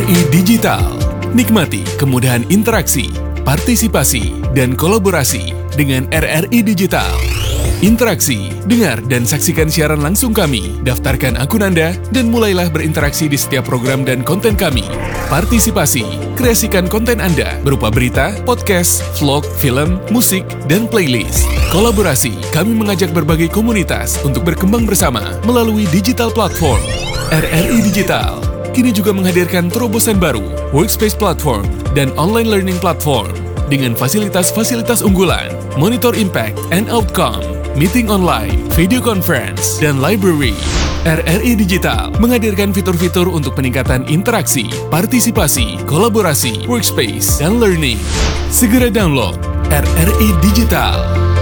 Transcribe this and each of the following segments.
RRI Digital. Nikmati kemudahan interaksi, partisipasi, dan kolaborasi dengan RRI Digital. Interaksi, dengar dan saksikan siaran langsung kami, daftarkan akun Anda, dan mulailah berinteraksi di setiap program dan konten kami. Partisipasi, kreasikan konten Anda berupa berita, podcast, vlog, film, musik, dan playlist. Kolaborasi, kami mengajak berbagai komunitas untuk berkembang bersama melalui digital platform. RRI Digital kini juga menghadirkan terobosan baru, workspace platform, dan online learning platform dengan fasilitas-fasilitas unggulan, monitor impact and outcome, meeting online, video conference, dan library. RRI Digital menghadirkan fitur-fitur untuk peningkatan interaksi, partisipasi, kolaborasi, workspace, dan learning. Segera download RRI Digital.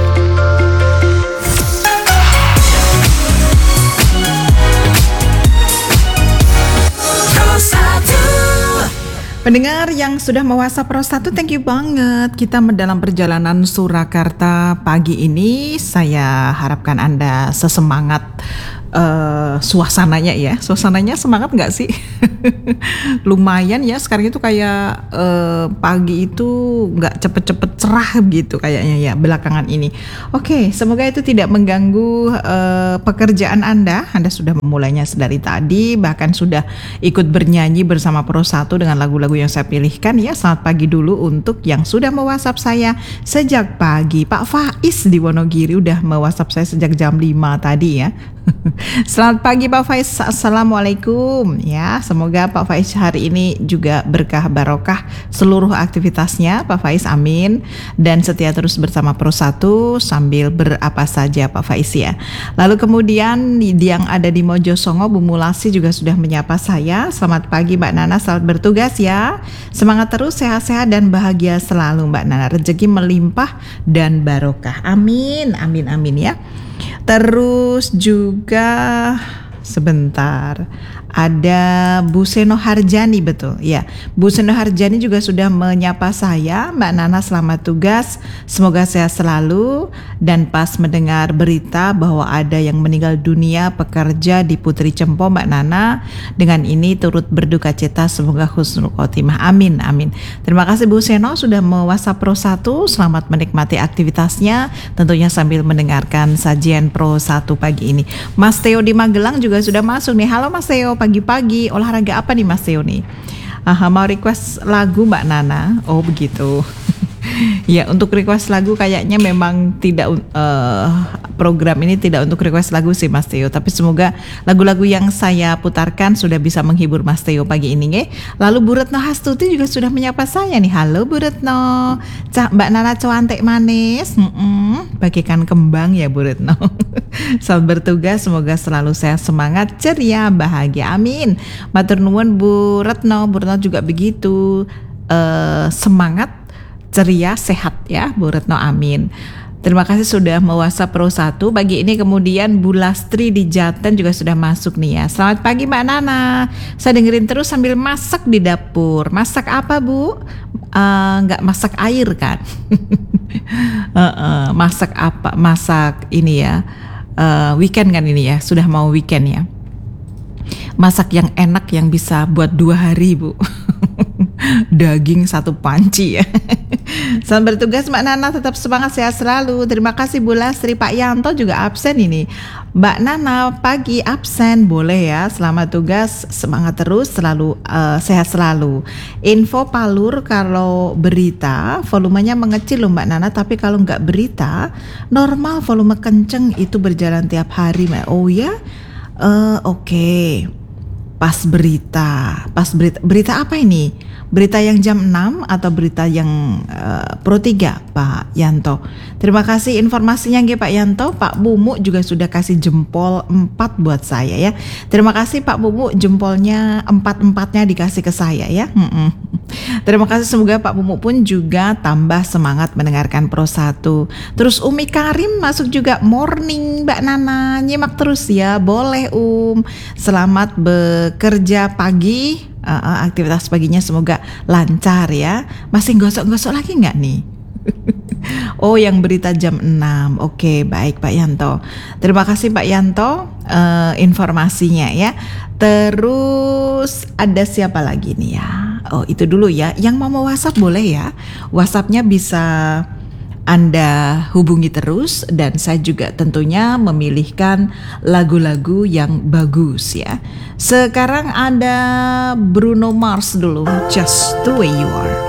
Pendengar yang sudah WhatsApp Pro 1, thank you banget. Kita dalam perjalanan Surakarta pagi ini, saya harapkan Anda sesemangat suasananya ya. Suasananya semangat nggak sih? Lumayan ya, sekarang itu kayak pagi itu nggak cepet-cepet cerah gitu kayaknya ya belakangan ini. Oke, semoga itu tidak mengganggu pekerjaan Anda. Anda sudah memulainya dari tadi, bahkan sudah ikut bernyanyi bersama Pro 1 dengan lagu-lagu yang saya pilihkan ya. Selamat pagi dulu untuk yang sudah WhatsApp saya sejak pagi. Pak Faiz di Wonogiri udah WhatsApp saya sejak jam 5 tadi ya. Selamat pagi Pak Faiz, Assalamualaikum ya. Semoga Pak Faiz hari ini juga berkah barokah seluruh aktivitasnya Pak Faiz, amin. Dan setia terus bersama Pro 1 sambil berapa saja Pak Faiz ya. Lalu kemudian yang ada di Mojosongo, Bu Mulasi juga sudah menyapa saya. Selamat pagi Mbak Nana, selamat bertugas ya. Semangat terus, sehat-sehat dan bahagia selalu Mbak Nana. Rezeki melimpah dan barokah, amin, amin, amin ya. Terus juga sebentar, ada Bu Seno Harjani, betul ya. Bu Seno Harjani juga sudah menyapa saya. Mbak Nana selamat tugas, semoga sehat selalu. Dan pas mendengar berita bahwa ada yang meninggal dunia pekerja di Putri Cempo Mbak Nana, dengan ini turut berduka cita, semoga husnul khotimah, amin, amin. Terima kasih Bu Seno sudah WhatsApp Pro 1. Selamat menikmati aktivitasnya, tentunya sambil mendengarkan sajian Pro 1 pagi ini. Mas Theo di Magelang juga sudah masuk nih. Halo Mas Theo, pagi-pagi olahraga apa nih Mas Theo nih? Mau request lagu Mbak Nana. Oh begitu. Ya, untuk request lagu kayaknya memang tidak, program ini tidak untuk request lagu sih Mas Theo, tapi semoga lagu-lagu yang saya putarkan sudah bisa menghibur Mas Theo pagi ini ya. Lalu Bu Retno Hastuti juga sudah menyapa saya nih. Halo Bu Retno, Mbak Nana cantik manis, bagikan kembang ya Bu Retno. Selamat bertugas, semoga selalu sehat, semangat, ceria, bahagia, amin. Matur nuwun Bu Retno juga begitu, semangat, ceria, sehat ya Bu Retno, amin. Terima kasih sudah WhatsApp Pro 1 pagi ini. Kemudian Bu Lastri di Jaten juga sudah masuk nih ya. Selamat pagi Mbak Nana, saya dengerin terus sambil masak di dapur. Masak apa Bu? Nggak masak air kan? Masak apa? Masak ini ya, weekend kan ini ya, sudah mau weekend ya. Masak yang enak yang bisa buat 2 hari Bu. Daging 1 panci ya. Selamat bertugas Mbak Nana, tetap semangat, sehat selalu. Terima kasih Bu Lastri. Pak Yanto juga absen ini. Mbak Nana pagi absen, boleh ya. Selamat tugas, semangat terus, selalu sehat selalu. Info Palur, kalau berita volumenya mengecil loh Mbak Nana, tapi kalau nggak berita normal volume kenceng itu berjalan tiap hari Mbak. Oh ya, oke. Pas berita apa ini? Berita yang jam 6 atau berita yang Pro 3 Pak Yanto? Terima kasih informasinya nggih Pak Yanto. Pak Mumu juga sudah kasih jempol 4 buat saya ya. Terima kasih Pak Mumu, jempolnya 4-4-nya dikasih ke saya ya. Terima kasih, semoga Pak Mumu pun juga tambah semangat mendengarkan Pro 1. Terus Umi Karim masuk juga, morning Mbak Nana, nyimak terus ya. Boleh selamat bekerja pagi. Aktivitas paginya semoga lancar ya. Masih gosok-gosok lagi nggak nih? Oh, yang berita jam 6. Oke, baik Pak Yanto. Terima kasih Pak Yanto. informasinya ya. Terus ada siapa lagi nih ya? Oh itu dulu ya. Yang mau WhatsApp boleh ya. WhatsAppnya bisa Anda hubungi terus, dan saya juga tentunya memilihkan lagu-lagu yang bagus ya. Sekarang ada Bruno Mars dulu, Just the Way You Are.